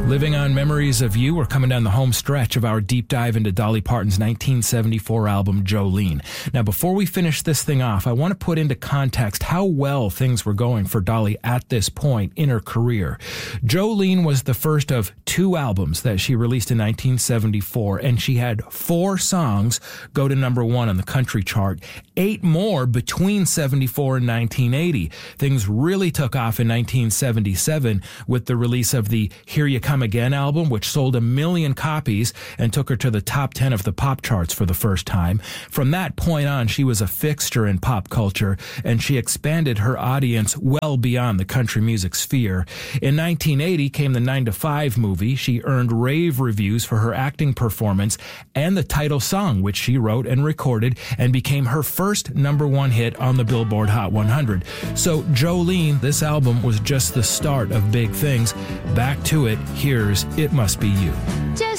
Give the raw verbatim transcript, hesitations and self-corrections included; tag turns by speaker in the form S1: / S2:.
S1: Living on Memories of You. We're coming down the home stretch of our deep dive into Dolly Parton's nineteen seventy-four album, Jolene. Now, before we finish this thing off, I want to put into context how well things were going for Dolly at this point in her career. Jolene was the first of two albums that she released in nineteen seventy-four, and she had four songs go to number one on the country chart, eight more between seventy-four and nineteen eighty. Things really took off in nineteen seventy-seven with the release of the Here You Come Again album, which sold a million copies and took her to the top ten of the pop charts for the first time. From that point on, she was a fixture in pop culture, and she expanded her audience well beyond the country music sphere. In nineteen eighty came the nine to five movie. She earned rave reviews for her acting performance and the title song, which she wrote and recorded and became her first number one hit on the Billboard Hot one hundred. So Jolene, this album was just the start of big things. Back to it. Here's It Must Be You.